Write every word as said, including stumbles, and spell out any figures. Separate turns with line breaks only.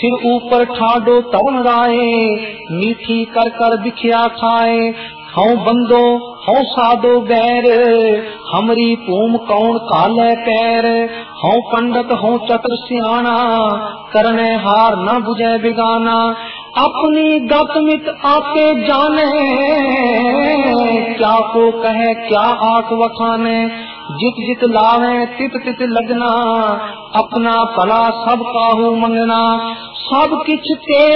सिर ऊपर ठाडो तरुण राए, मीठी कर कर बिखिया खाए। हूँ बंदो हूँ साधो बैर, हमरी पूम कौन काले पैर। हूँ पंडित हूँ चतुर सियाना, करने हार न बुझे बिगाना। अपनी गत मित आपे जाने, क्या को कहे क्या आख वखाने। जित जित लावे तित तित लगना, अपना भला सब काहू मंगना। सब किछ तेरे